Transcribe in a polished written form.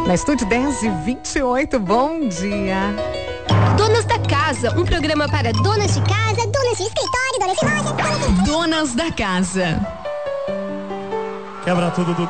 Na Estúdio 10h28, bom dia. Donas da Casa, um programa para donas de casa, donas de escritório, donas de loja, Donas da Casa. Quebra tudo, Dudu.